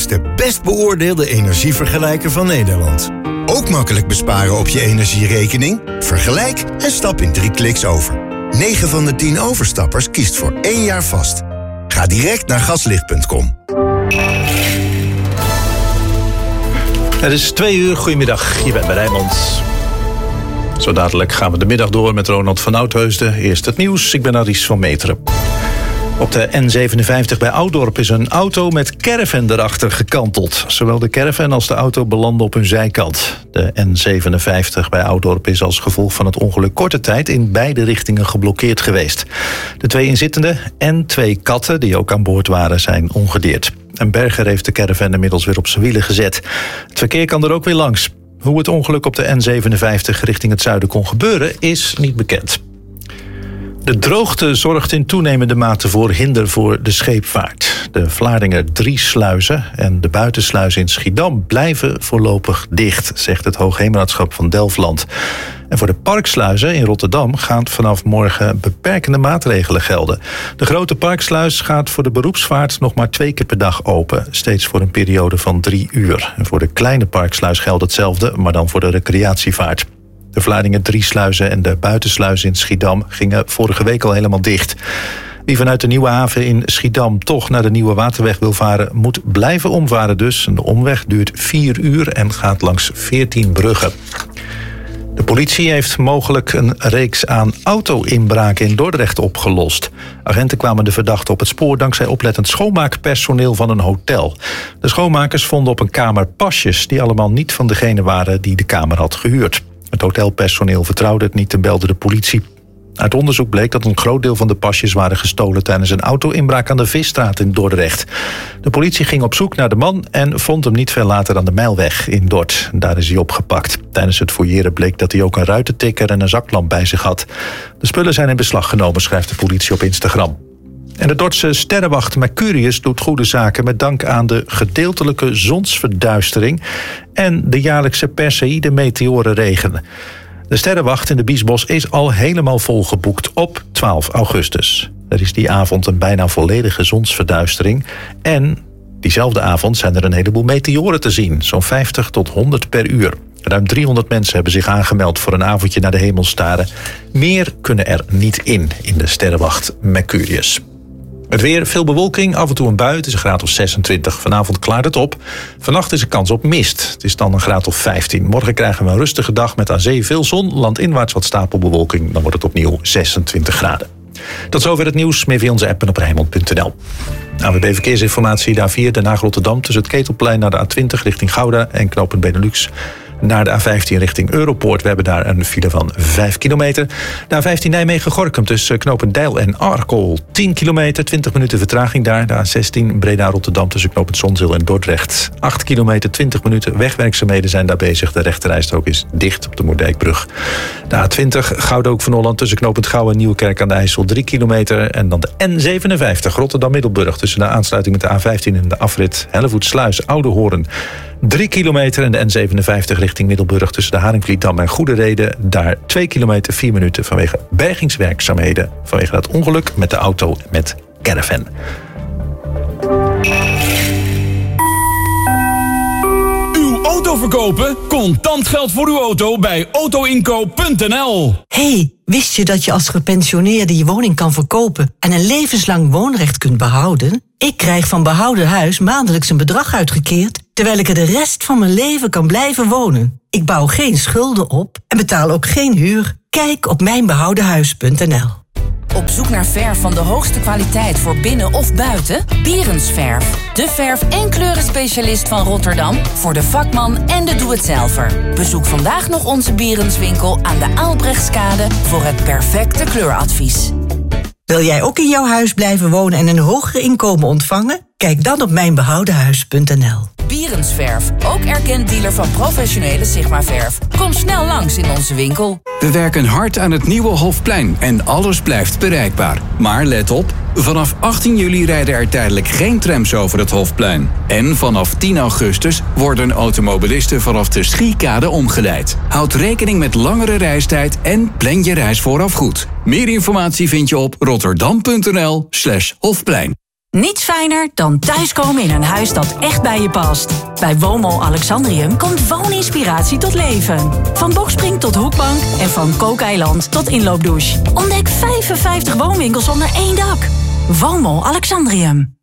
is de best beoordeelde energievergelijker van Nederland. Ook makkelijk besparen op je energierekening? Vergelijk en stap in 3 kliks over. 9 van de 10 overstappers kiest voor 1 jaar vast. Ga direct naar gaslicht.com. Het is 2 uur. Goedemiddag, je bent bij Rijnmond. Zo dadelijk gaan we de middag door met Ronald van Oudheusden. Eerst het nieuws, ik ben Aries van Meteren. Op de N57 bij Ouddorp is een auto met caravan erachter gekanteld. Zowel de caravan als de auto belanden op hun zijkant. De N57 bij Ouddorp is als gevolg van het ongeluk korte tijd in beide richtingen geblokkeerd geweest. De 2 inzittenden en 2 katten die ook aan boord waren zijn ongedeerd. En Berger heeft de caravan inmiddels weer op zijn wielen gezet. Het verkeer kan er ook weer langs. Hoe het ongeluk op de N57 richting het zuiden kon gebeuren is niet bekend. De droogte zorgt in toenemende mate voor hinder voor de scheepvaart. De Vlaardingen 3 sluizen en de buitensluizen in Schiedam blijven voorlopig dicht, zegt het Hoogheemraadschap van Delfland. En voor de parksluizen in Rotterdam gaan vanaf morgen beperkende maatregelen gelden. De grote parksluis gaat voor de beroepsvaart nog maar 2 keer per dag open, steeds voor een periode van 3 uur. En voor de kleine parksluis geldt hetzelfde, maar dan voor de recreatievaart. De Vlaardingen 3 sluizen en de buitensluizen in Schiedam gingen vorige week al helemaal dicht. Wie vanuit de Nieuwe Haven in Schiedam toch naar de Nieuwe Waterweg wil varen, moet blijven omvaren dus. De omweg duurt 4 uur en gaat langs 14 bruggen. De politie heeft mogelijk een reeks aan auto-inbraken in Dordrecht opgelost. Agenten kwamen de verdachte op het spoor dankzij oplettend schoonmaakpersoneel van een hotel. De schoonmakers vonden op een kamer pasjes die allemaal niet van degene waren die de kamer had gehuurd. Het hotelpersoneel vertrouwde het niet en belde de politie. Uit onderzoek bleek dat een groot deel van de pasjes waren gestolen tijdens een auto-inbraak aan de Visstraat in Dordrecht. De politie ging op zoek naar de man en vond hem niet veel later aan de Mijlweg in Dort. Daar is hij opgepakt. Tijdens het fouilleren bleek dat hij ook een ruitentikker en een zaklamp bij zich had. De spullen zijn in beslag genomen, schrijft de politie op Instagram. En de Dordtse sterrenwacht Mercurius doet goede zaken met dank aan de gedeeltelijke zonsverduistering en de jaarlijkse Perseïde-meteorenregen. De sterrenwacht in de Biesbos is al helemaal volgeboekt op 12 augustus. Er is die avond een bijna volledige zonsverduistering en diezelfde avond zijn er een heleboel meteoren te zien, zo'n 50 tot 100 per uur. Ruim 300 mensen hebben zich aangemeld voor een avondje naar de hemel staren. Meer kunnen er niet in de sterrenwacht Mercurius. Het weer, veel bewolking, af en toe een bui. Het is een graad of 26. Vanavond klaart het op. Vannacht is er kans op mist. Het is dan een graad of 15. Morgen krijgen we een rustige dag met aan zee veel zon. Landinwaarts wat stapelbewolking. Dan wordt het opnieuw 26 graden. Tot zover het nieuws. Meer via onze app en op Rijnmond.nl. ANWB Verkeersinformatie, de A4 Den Haag-Rotterdam tussen het Ketelplein naar de A20 richting Gouda en knooppunt Benelux. Naar de A15 richting Europoort. We hebben daar een file van 5 kilometer. De A15 Nijmegen-Gorinchem tussen knooppunt Deil en Arkel. 10 kilometer, 20 minuten vertraging daar. De A16 Breda-Rotterdam tussen knooppunt Zonzeel en Dordrecht. 8 kilometer, 20 minuten. Wegwerkzaamheden zijn daar bezig. De rechterrijstrook is dicht op de Moerdijkbrug. De A20 Gouda van Holland tussen knooppunt Gouw en Nieuwekerk aan de IJssel. 3 kilometer. En dan de N57 Rotterdam-Middelburg tussen de aansluiting met de A15 en de afrit Hellevoetsluis Oudehoorn. 3 kilometer en de N57 richting Middelburg tussen de Haringvlietdam en Goede Reden. Daar 2 kilometer, 4 minuten vanwege bergingswerkzaamheden. Vanwege dat ongeluk met de auto met caravan. Uw auto verkopen? Contant geld voor uw auto bij autoinkoop.nl. Hey, wist je dat je als gepensioneerde je woning kan verkopen en een levenslang woonrecht kunt behouden? Ik krijg van Behouden Huis maandelijks een bedrag uitgekeerd, terwijl ik er de rest van mijn leven kan blijven wonen. Ik bouw geen schulden op en betaal ook geen huur. Kijk op mijnbehoudenhuis.nl. Op zoek naar verf van de hoogste kwaliteit voor binnen of buiten? Bierensverf. De verf- en kleurenspecialist van Rotterdam voor de vakman en de doe-het-zelver. Bezoek vandaag nog onze Bierenswinkel aan de Aalbrechtskade voor het perfecte kleuradvies. Wil jij ook in jouw huis blijven wonen en een hoger inkomen ontvangen? Kijk dan op mijnbehoudenhuis.nl. Bierensverf, ook erkend dealer van professionele Sigma-verf. Kom snel langs in onze winkel. We werken hard aan het nieuwe Hofplein en alles blijft bereikbaar. Maar let op, vanaf 18 juli rijden er tijdelijk geen trams over het Hofplein. En vanaf 10 augustus worden automobilisten vanaf de Schiekade omgeleid. Houd rekening met langere reistijd en plan je reis vooraf goed. Meer informatie vind je op rotterdam.nl/Hofplein. Niets fijner dan thuiskomen in een huis dat echt bij je past. Bij Woonmol Alexandrium komt wooninspiratie tot leven. Van boxspring tot hoekbank en van kookeiland tot inloopdouche. Ontdek 55 woonwinkels onder één dak. Woonmol Alexandrium.